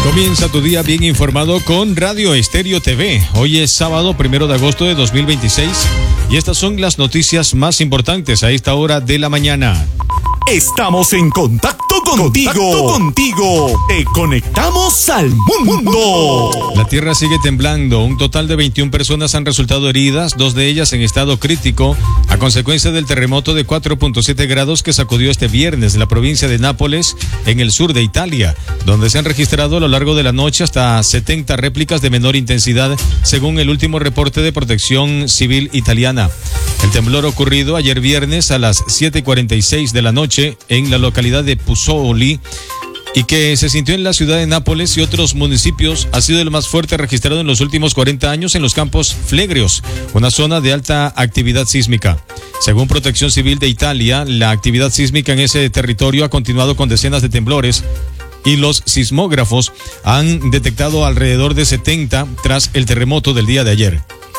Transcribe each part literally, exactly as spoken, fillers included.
Comienza tu día bien informado con Radio Estéreo T V. Hoy es sábado, primero de agosto de dos mil veintiséis, y estas son las noticias más importantes a esta hora de la mañana. Estamos en contacto contigo, contacto contigo. Te conectamos al mundo. La tierra sigue temblando. Un total de veintiuna personas han resultado heridas, dos de ellas en estado crítico, a consecuencia del terremoto de cuatro punto siete grados que sacudió este viernes la provincia de Nápoles, en el sur de Italia, donde se han registrado a lo largo de la noche hasta setenta réplicas de menor intensidad, según el último reporte de Protección Civil italiana. El temblor ocurrido ayer viernes a las siete y cuarenta y seis de la noche en la localidad de Pozzuoli, y que se sintió en la ciudad de Nápoles y otros municipios, ha sido el más fuerte registrado en los últimos cuarenta años en los Campos Flegreos, una zona de alta actividad sísmica. Según Protección Civil de Italia, la actividad sísmica en ese territorio ha continuado con decenas de temblores, y los sismógrafos han detectado alrededor de setenta tras el terremoto del día de ayer.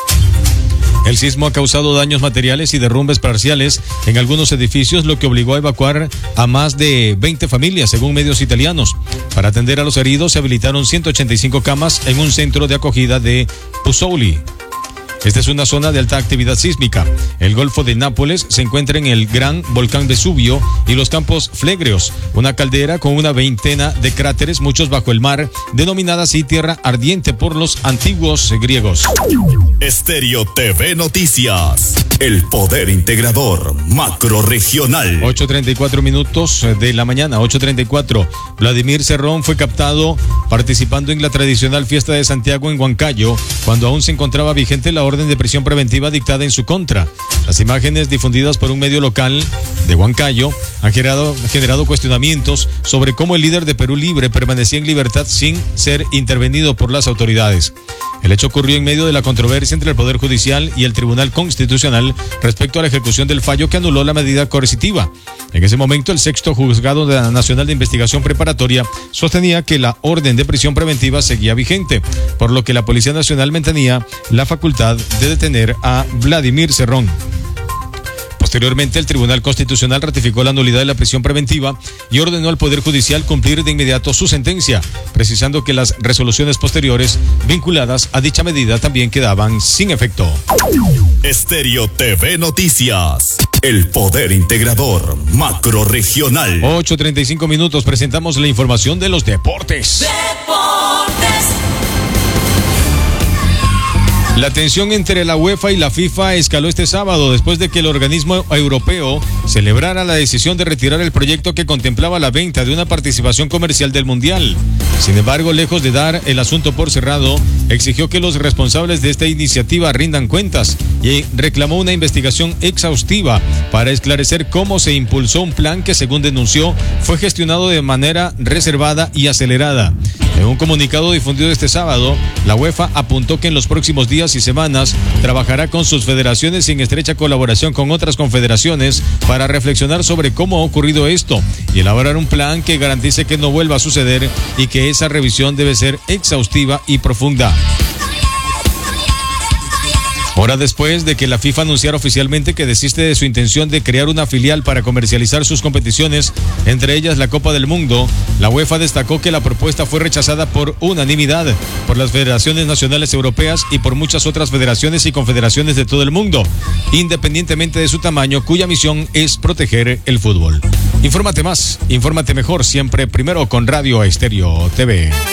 El sismo ha causado daños materiales y derrumbes parciales en algunos edificios, lo que obligó a evacuar a más de veinte familias, según medios italianos. Para atender a los heridos, se habilitaron ciento ochenta y cinco camas en un centro de acogida de Pozzuoli. Esta es una zona de alta actividad sísmica. El Golfo de Nápoles se encuentra en el gran volcán Vesubio y los Campos Flegreos, una caldera con una veintena de cráteres, muchos bajo el mar, denominada así tierra ardiente por los antiguos griegos. Estéreo T V Noticias, el poder integrador macrorregional. ocho treinta y cuatro minutos de la mañana, ocho treinta y cuatro. Vladimir Cerrón fue captado participando en la tradicional fiesta de Santiago en Huancayo, cuando aún se encontraba vigente la orden de prisión preventiva dictada en su contra. Las imágenes difundidas por un medio local de Huancayo han generado, generado cuestionamientos sobre cómo el líder de Perú Libre permanecía en libertad sin ser intervenido por las autoridades. El hecho ocurrió en medio de la controversia entre el Poder Judicial y el Tribunal Constitucional respecto a la ejecución del fallo que anuló la medida coercitiva. En ese momento, el sexto Juzgado Nacional de Investigación Preparatoria sostenía que la orden de prisión preventiva seguía vigente, por lo que la Policía Nacional mantenía la facultad de detener a Vladimir Cerrón. Posteriormente, el Tribunal Constitucional ratificó la nulidad de la prisión preventiva y ordenó al Poder Judicial cumplir de inmediato su sentencia, precisando que las resoluciones posteriores vinculadas a dicha medida también quedaban sin efecto. Estéreo T V Noticias, el poder integrador macrorregional. ocho treinta y cinco minutos, presentamos la información de los deportes. Deportes. La tensión entre la UEFA y la FIFA escaló este sábado después de que el organismo europeo celebrara la decisión de retirar el proyecto que contemplaba la venta de una participación comercial del Mundial. Sin embargo, lejos de dar el asunto por cerrado, exigió que los responsables de esta iniciativa rindan cuentas y reclamó una investigación exhaustiva para esclarecer cómo se impulsó un plan que, según denunció, fue gestionado de manera reservada y acelerada. En un comunicado difundido este sábado, la UEFA apuntó que en los próximos días y semanas trabajará con sus federaciones y en estrecha colaboración con otras confederaciones para reflexionar sobre cómo ha ocurrido esto y elaborar un plan que garantice que no vuelva a suceder y que esa revisión debe ser exhaustiva y profunda. Horas después de que la FIFA anunciara oficialmente que desiste de su intención de crear una filial para comercializar sus competiciones, entre ellas la Copa del Mundo, la UEFA destacó que la propuesta fue rechazada por unanimidad por las federaciones nacionales europeas y por muchas otras federaciones y confederaciones de todo el mundo, independientemente de su tamaño, cuya misión es proteger el fútbol. Infórmate más, infórmate mejor, siempre primero con Radio Estéreo T V.